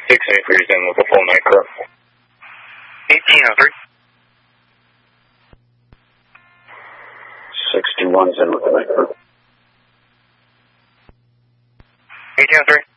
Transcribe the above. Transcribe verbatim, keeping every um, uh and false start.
six acres in with a full night crew. eighteen oh three. sixty-one's in with the night crew. eighteen oh three.